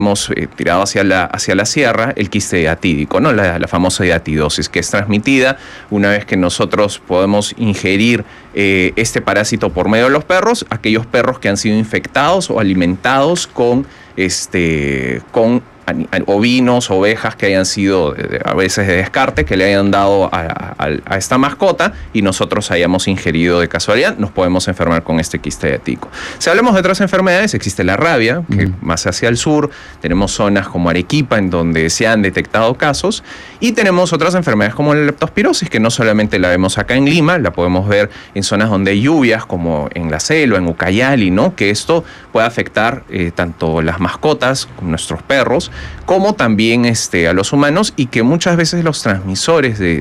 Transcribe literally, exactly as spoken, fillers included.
hemos eh, tirado hacia la, hacia la sierra, el quiste diatídico, ¿no? La, la famosa diatidosis, que es transmitida una vez que nosotros podemos ingerir eh, este parásito por medio de los perros, aquellos perros que han sido infectados o alimentados con, este, con ovinos, ovejas que hayan sido a veces de descarte, que le hayan dado a, a, a esta mascota y nosotros hayamos ingerido de casualidad, nos podemos enfermar con este quiste diatídico. Si hablamos de otras enfermedades, existe la rabia, que mm. más hacia el sur, tenemos zonas como Arequipa en donde se han detectado casos, y tenemos otras enfermedades como la leptospirosis, que no solamente la vemos acá en Lima, la podemos ver en zonas donde hay lluvias, como en la selva, en Ucayali, ¿no? Que esto puede afectar eh, tanto las mascotas, como nuestros perros, como también este, a los humanos, y que muchas veces los transmisores de